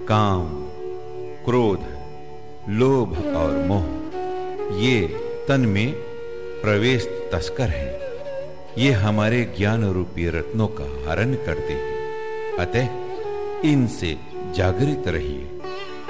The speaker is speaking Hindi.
काम, क्रोध, लोभ और मोह ये तन में प्रवेश तस्कर हैं। ये हमारे ज्ञान रूपी रत्नों का हरण करते हैं। अतः इनसे जागृत रहिए।